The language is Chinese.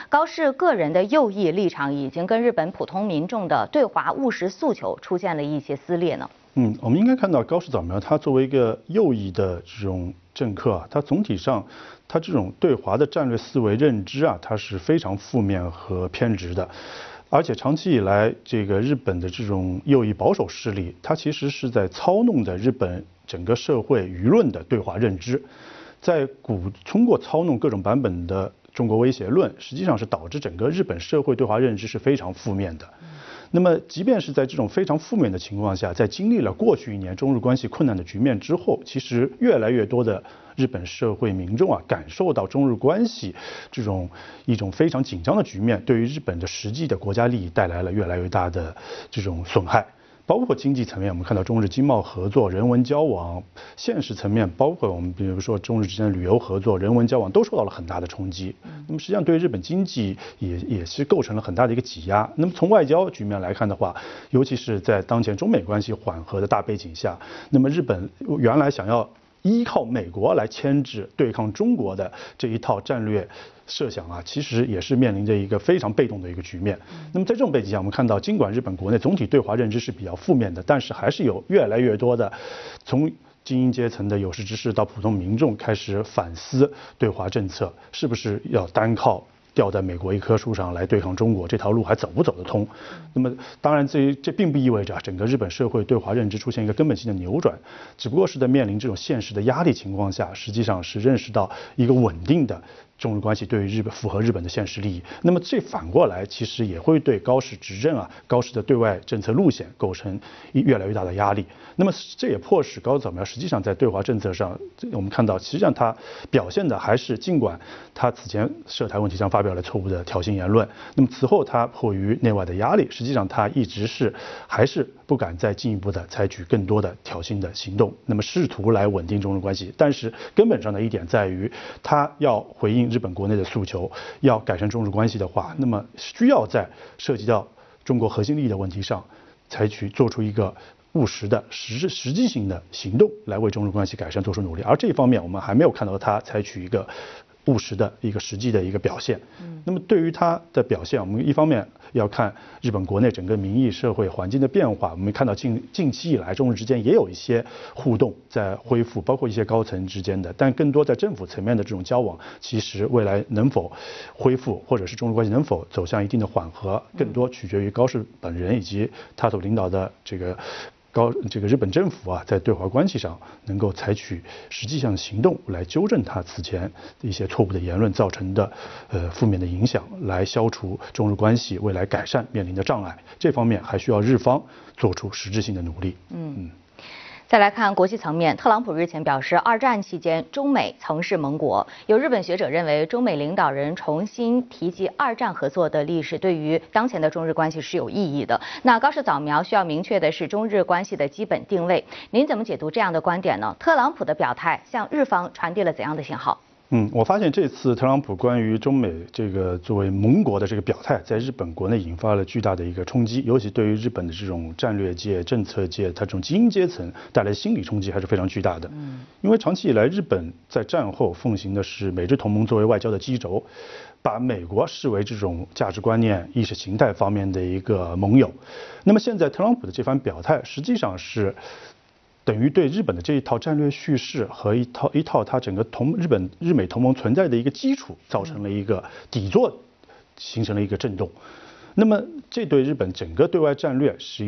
高市个人的右翼立场已经跟日本普通民众的对华务实诉求出现了一些撕裂呢？ 我们应该看到高市早苗他作为一个右翼的这种政客啊，他总体上他这种对华的战略思维认知啊，他是非常负面和偏执的。而且长期以来，这个日本的这种右翼保守势力，它其实是在操弄着日本整个社会舆论的对华认知，通过操弄各种版本的中国威胁论，实际上是导致整个日本社会对华认知是非常负面的。那么，即便是在这种非常负面的情况下，在经历了过去1年中日关系困难的局面之后，其实越来越多的日本社会民众啊，感受到中日关系一种非常紧张的局面，对于日本的实际的国家利益带来了越来越大的这种损害。包括经济层面，我们看到中日经贸合作、人文交往；现实层面，包括我们比如说中日之间的旅游合作、人文交往，都受到了很大的冲击。那么实际上对日本经济也是构成了很大的一个挤压。那么从外交局面来看的话，尤其是在当前中美关系缓和的大背景下，那么日本原来想要依靠美国来牵制对抗中国的这一套战略设想啊，其实也是面临着一个非常被动的一个局面。那么在这种背景下，我们看到，尽管日本国内总体对华认知是比较负面的，但是还是有越来越多的从精英阶层的有识之士到普通民众开始反思对华政策是不是要单靠吊在美国一棵树上来对抗中国，这条路还走不走得通？那么当然这并不意味着整个日本社会对华认知出现一个根本性的扭转，只不过是在面临这种现实的压力情况下，实际上是认识到一个稳定的中日关系对于符合日本的现实利益。那么这反过来其实也会对高市执政啊、高市的对外政策路线构成越来越大的压力。那么这也迫使高市早苗实际上在对华政策上，我们看到实际上他表现的还是，尽管他此前涉台问题上发表了错误的挑衅言论，那么此后他迫于内外的压力，实际上他一直还是不敢再进一步的采取更多的挑衅的行动，那么试图来稳定中日关系。但是根本上的一点在于，他要回应日本国内的诉求，要改善中日关系的话，那么需要在涉及到中国核心利益的问题上，做出一个务实的实际性的行动，来为中日关系改善做出努力。而这一方面，我们还没有看到他采取一个务实的一个实际的一个表现。那么对于他的表现，我们一方面要看日本国内整个民意社会环境的变化。我们看到近期以来，中日之间也有一些互动在恢复，包括一些高层之间的，但更多在政府层面的这种交往，其实未来能否恢复，或者是中日关系能否走向一定的缓和，更多取决于高市本人以及他所领导的这个日本政府啊，在对华关系上能够采取实际上的行动来纠正他此前一些错误的言论造成的负面的影响，来消除中日关系未来改善面临的障碍。这方面还需要日方做出实质性的努力。 再来看国际层面，特朗普日前表示，二战期间中美曾是盟国。有日本学者认为，中美领导人重新提及二战合作的历史，对于当前的中日关系是有意义的。那高市早苗需要明确的是中日关系的基本定位。您怎么解读这样的观点呢？特朗普的表态向日方传递了怎样的信号？ 我发现这次特朗普关于中美这个作为盟国的这个表态，在日本国内引发了巨大的一个冲击，尤其对于日本的这种战略界、政策界，它这种精英阶层带来的心理冲击还是非常巨大的。因为长期以来，日本在战后奉行的是美日同盟作为外交的基轴，把美国视为这种价值观念、意识形态方面的一个盟友。那么现在特朗普的这番表态，实际上是等于对日本的这一套战略叙事和一套它整个日美同盟存在的一个基础造成了一个底座，形成了一个震动。那么这对日本整个对外战略是